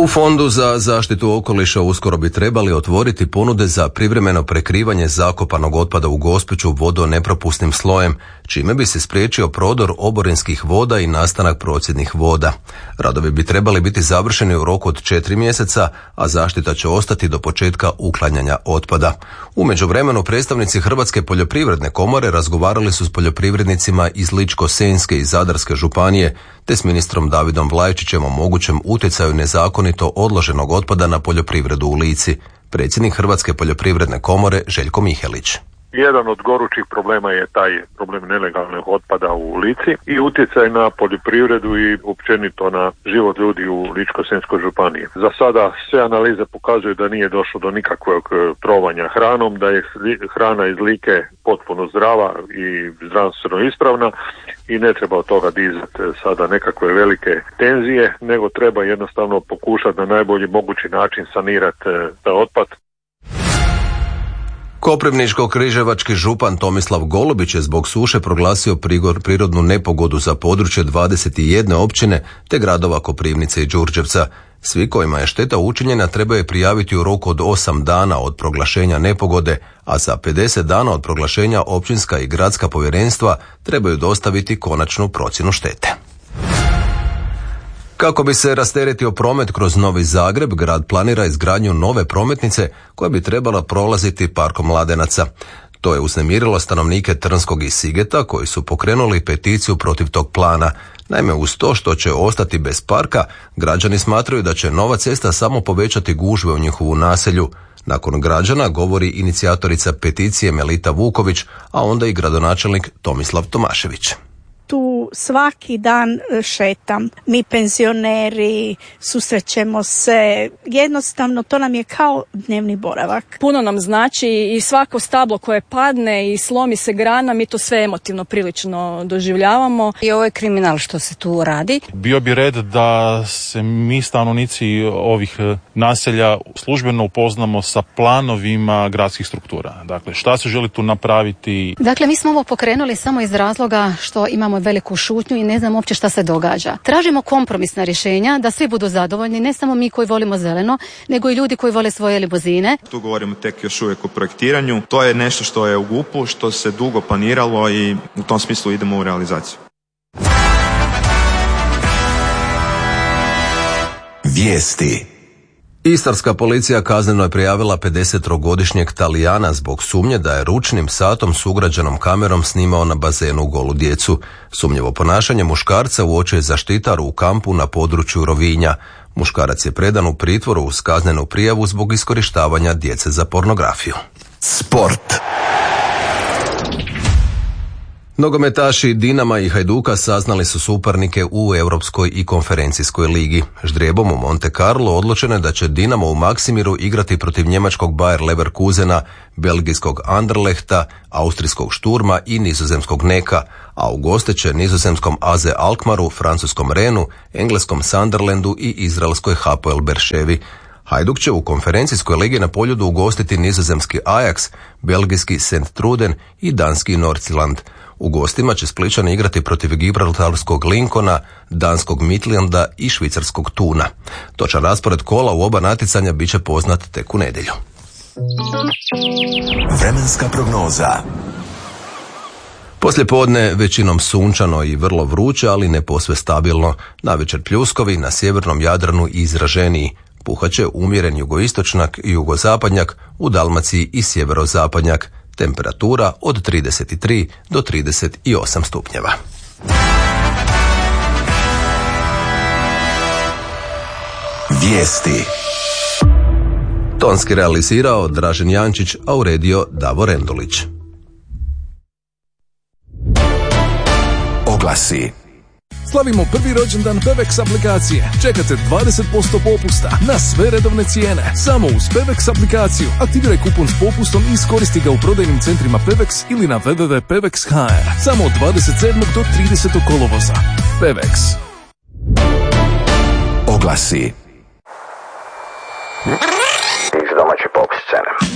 U Fondu za zaštitu okoliša uskoro bi trebali otvoriti ponude za privremeno prekrivanje zakopanog otpada u Gospiću vodonepropusnim slojem, čime bi se spriječio prodor oborinskih voda i nastanak procjednih voda. Radovi bi trebali biti završeni u roku od 4 mjeseca, a zaštita će ostati do početka uklanjanja otpada. U međuvremenu predstavnici Hrvatske poljoprivredne komore razgovarali su s poljoprivrednicima iz Ličko-senjske i Zadarske županije, te s ministrom Davidom Vlajčićem o mogućem utjecaju nezakonito odloženog otpada na poljoprivredu u Lici. Predsjednik Hrvatske poljoprivredne komore Željko Mihelić. Jedan od gorućih problema je taj problem nelegalnog otpada u Lici i utjecaj na poljoprivredu i općenito na život ljudi u Ličko-senjskoj županiji. Za sada sve analize pokazuju da nije došlo do nikakvog trovanja hranom, da je hrana iz Like potpuno zdrava i zdravstveno ispravna i ne treba od toga dizati sada nekakve velike tenzije, nego treba jednostavno pokušati na najbolji mogući način sanirati taj otpad. Koprivničko-križevački župan Tomislav Golubić je zbog suše proglasio prirodnu nepogodu za područje 21 općine te gradova Koprivnice i Đurđevca. Svi kojima je šteta učinjena trebaju je prijaviti u roku od 8 dana od proglašenja nepogode, a za 50 dana od proglašenja općinska i gradska povjerenstva trebaju dostaviti konačnu procjenu štete. Kako bi se rasteretio promet kroz Novi Zagreb, grad planira izgradnju nove prometnice koja bi trebala prolaziti parkom Mladenaca. To je uznemirilo stanovnike Trnskog i Sigeta koji su pokrenuli peticiju protiv tog plana. Naime, uz to što će ostati bez parka, građani smatraju da će nova cesta samo povećati gužve u njihovu naselju. Nakon građana govori inicijatorica peticije Melita Vuković, a onda i gradonačelnik Tomislav Tomašević. Tu svaki dan šetam. Mi penzioneri susrećemo se. Jednostavno to nam je kao dnevni boravak. Puno nam znači i svako stablo koje padne i slomi se grana, mi to sve emotivno prilično doživljavamo. I ovo je kriminal što se tu radi. Bio bi red da se mi stanovnici ovih naselja službeno upoznamo sa planovima gradskih struktura. Dakle, šta se želi tu napraviti? Dakle, mi smo ovo pokrenuli samo iz razloga što imamo veliku šutnju i ne znam uopće šta se događa. Tražimo kompromisna rješenja da svi budu zadovoljni, ne samo mi koji volimo zeleno, nego i ljudi koji vole svoje limuzine. Tu govorimo tek još uvijek o projektiranju. To je nešto što je u GUP-u, što se dugo planiralo i u tom smislu idemo u realizaciju. Vijesti. Istarska policija kazneno je prijavila 50-godišnjeg Talijana zbog sumnje da je ručnim satom s ugrađenom kamerom snimao na bazenu golu djecu. Sumnjivo ponašanje muškarca uočio je zaštitar u kampu na području Rovinja. Muškarac je predan u pritvoru uz kaznenu prijavu zbog iskorištavanja djece za pornografiju. Sport. Nogometaši Dinama i Hajduka saznali su suparnike u Europskoj i konferencijskoj ligi. Ždrijebom u Monte Carlo odlučeno je da će Dinamo u Maksimiru igrati protiv njemačkog Bayer Leverkusena, belgijskog Anderlechta, austrijskog Šturma i nizozemskog Neka, a u goste će nizozemskom AZ Alkmaru, francuskom Renu, engleskom Sunderlandu i izraelskoj Hapoel Berševi. Hajduk će u konferencijskoj ligi na Poljudu ugostiti nizozemski Ajax, belgijski St. Truden i danski Nordsjælland. U gostima će Splićani igrati protiv gibraltarskog Lincolna, danskog Midlanda i švicarskog Tuna. Točan raspored kola u oba natjecanja bit će poznat tek u nedjelju. Vremenska prognoza. Poslijepodne većinom sunčano i vrlo vruće, ali ne posve stabilno. Navečer pljuskovi, na sjevernom Jadranu izraženiji. Puhaće umjeren jugoistočnjak i jugozapadnjak, u Dalmaciji i sjeverozapadnjak. Temperatura od 33 do 38 stupnjeva. Vijesti. Tonski realizirao Dražen Jančić, a uredio Davor Endulić. Oglasi. Slavimo prvi rođendan Pevex aplikacije. Čekate 20% popusta na sve redovne cijene. Samo uz Pevex aplikaciju. Aktiviraj kupon s popustom i iskoristi ga u prodajnim centrima Pevex ili na www.pevex.hr. Samo od 27. do 30. kolovoza. Pevex. Oglasi. Iz domaće pop scene.